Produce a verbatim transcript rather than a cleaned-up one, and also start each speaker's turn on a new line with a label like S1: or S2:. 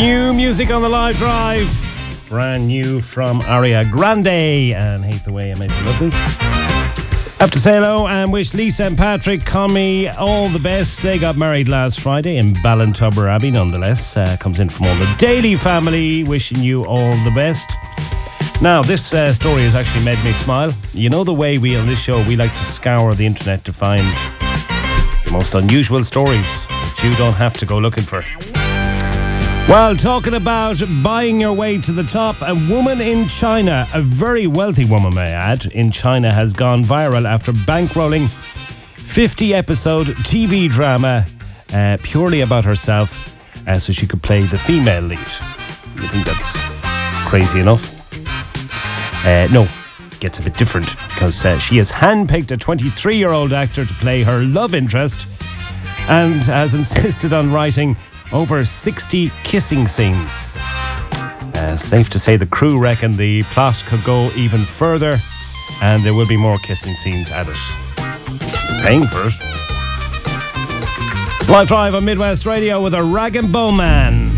S1: New music on the live drive. Brand new from Ariana Grande, and hate the way I made you lovely. Have to say hello and wish Lisa and Patrick Conmy all the best. They got married last Friday in Ballintubber Abbey, nonetheless. Uh, comes in from all the Daly family, wishing you all the best. Now, this uh, story has actually made me smile. You know the way we on this show, we like to scour the internet to find the most unusual stories that you don't have to go looking for. Well, talking about buying your way to the top, a woman in China, a very wealthy woman, may I add, in China has gone viral after bankrolling fifty episode T V drama uh, purely about herself uh, so she could play the female lead. You think that's crazy enough? Uh, no, it gets a bit different because uh, she has handpicked a twenty-three-year-old actor to play her love interest and has insisted on writing over sixty kissing scenes. Uh, safe to say the crew reckon the plot could go even further and there will be more kissing scenes added. She's paying for it. Live Drive on Midwest Radio with a Rag and Bone Man.